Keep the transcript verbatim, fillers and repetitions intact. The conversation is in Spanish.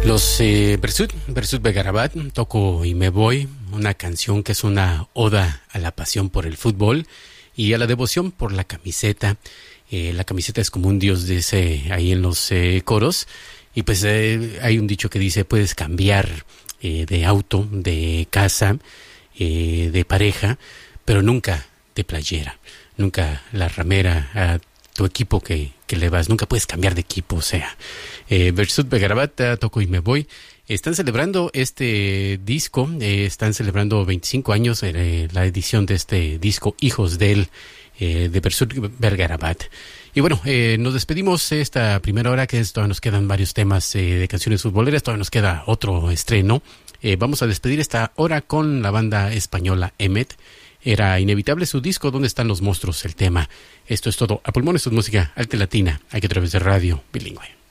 Los eh, Bersut, Bersut Begarabat, Toco y me voy, una canción que es una oda a la pasión por el fútbol y a la devoción por la camiseta. Eh, la camiseta es como un dios, dice ahí en los eh, coros. Y pues eh, hay un dicho que dice, puedes cambiar eh, de auto, de casa, eh, de pareja, pero nunca de playera, nunca la ramera a tu equipo que, que le vas, nunca puedes cambiar de equipo. O sea, eh, Bersut Begarabat, Toco y me voy, están celebrando este disco, eh, están celebrando veinticinco años, eh, la edición de este disco, Hijos de él, eh, de Bersut Begarabat. Y bueno, eh, nos despedimos esta primera hora, que es, todavía nos quedan varios temas eh, de canciones futboleras, todavía nos queda otro estreno. Eh, vamos a despedir esta hora con la banda española Emmet. Era inevitable su disco, ¿Dónde están los monstruos? El tema. Esto es todo. A pulmón, esto es música alta latina, aquí a través de Radio Bilingüe.